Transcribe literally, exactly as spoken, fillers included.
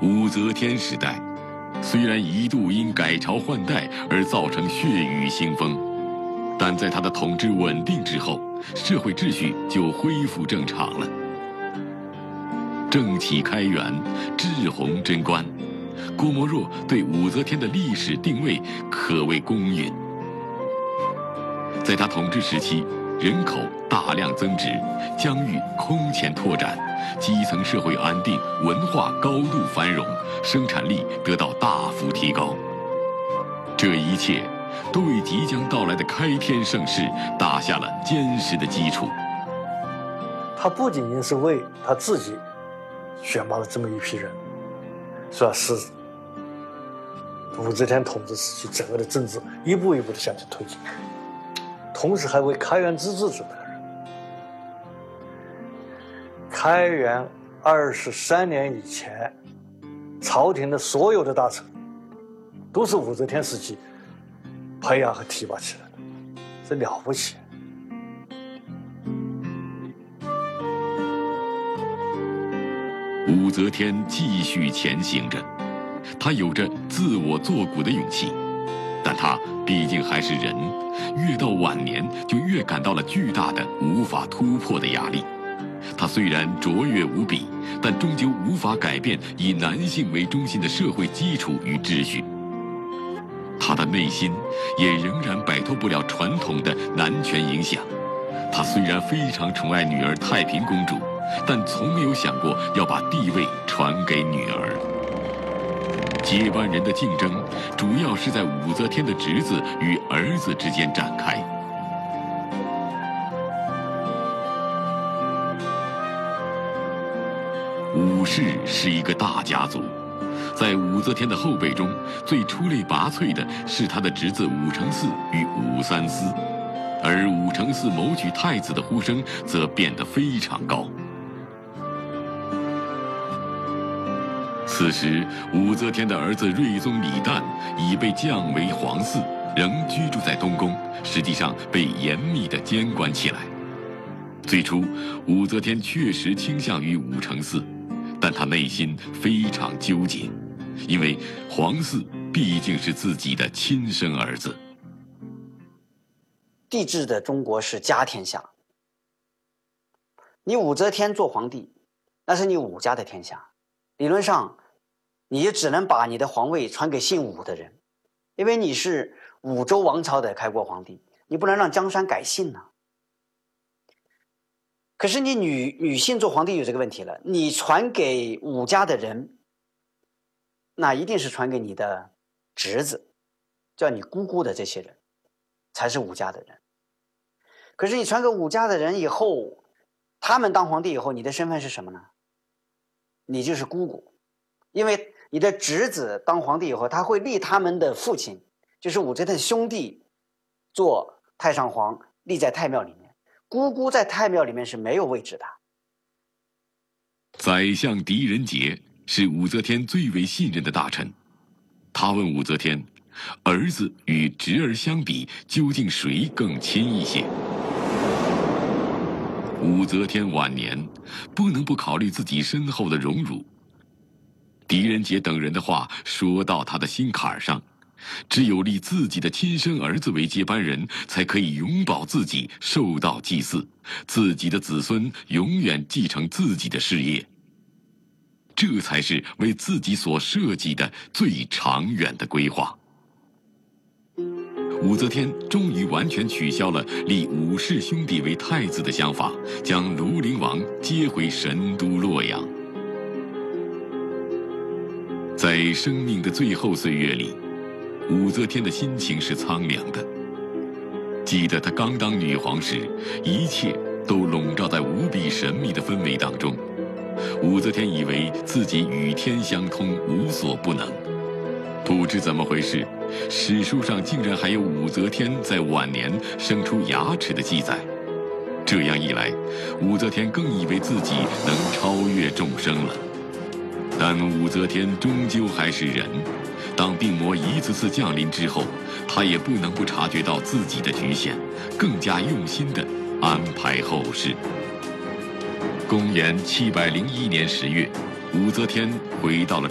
武则天时代，虽然一度因改朝换代而造成血雨腥风，但在他的统治稳定之后，社会秩序就恢复正常了。政启开元，治洪贞观，郭沫若对武则天的历史定位可谓公允。在他统治时期，人口大量增值，疆域空前拓展，基层社会安定，文化高度繁荣，生产力得到大幅提高。这一切都为即将到来的开天盛世打下了坚实的基础。 他不仅仅是为他自己选拔了这么一批人，是吧？是武则天统治时期整个的政治一步一步的向前推进，同时还为开元之治准备了人。开元二十三年以前，朝廷的所有的大臣都是武则天时期培养和提拔起来的，这了不起。 武则天继续前行着，她有着自我作古的勇气，但她毕竟还是人，越到晚年就越感到了巨大的无法突破的压力。她虽然卓越无比，但终究无法改变以男性为中心的社会基础与秩序。她的内心也仍然摆脱不了传统的男权影响。她虽然非常宠爱女儿太平公主，但从没有想过要把地位传给女儿。接班人的竞争主要是在武则天的侄子与儿子之间展开。武氏是一个大家族，在武则天的后辈中，最出类拔萃的是她的侄子武承嗣与武三思，而武承嗣谋取太子的呼声则变得非常高。此时，武则天的儿子睿宗李旦已被降为皇嗣，仍居住在东宫，实际上被严密地监管起来。最初，武则天确实倾向于武承嗣，但她内心非常纠结，因为皇嗣毕竟是自己的亲生儿子。 帝制的中国是家天下，你武则天做皇帝，那是你武家的天下，理论上你也只能把你的皇位传给姓武的人，因为你是武周王朝的开国皇帝，你不能让江山改姓呢。可是你女女性做皇帝有这个问题了，你传给武家的人，那一定是传给你的侄子，叫你姑姑的这些人才是武家的人。可是你传给武家的人以后，他们当皇帝以后，你的身份是什么呢？你就是姑姑，因为你的侄子当皇帝以后，他会立他们的父亲，就是武则天的兄弟，做太上皇，立在太庙里面。姑姑在太庙里面是没有位置的。 宰相狄仁杰是武则天最为信任的大臣，他问武则天，儿子与侄儿相比，究竟谁更亲一些？武则天晚年不能不考虑自己身后的荣辱。狄仁杰等人的话说到他的心坎上，只有立自己的亲生儿子为接班人，才可以永保自己受到祭祀，自己的子孙永远继承自己的事业。这才是为自己所设计的最长远的规划。武则天终于完全取消了立武氏兄弟为太子的想法，将庐陵王接回神都洛阳。在生命的最后岁月里，武则天的心情是苍凉的。记得她刚当女皇时，一切都笼罩在无比神秘的氛围当中。武则天以为自己与天相通，无所不能。不知怎么回事，史书上竟然还有武则天在晚年生出牙齿的记载。这样一来，武则天更以为自己能超越众生了。但武则天终究还是人，当病魔一次次降临之后，她也不能不察觉到自己的局限，更加用心地安排后事。公元七百零一年十月，武则天回到了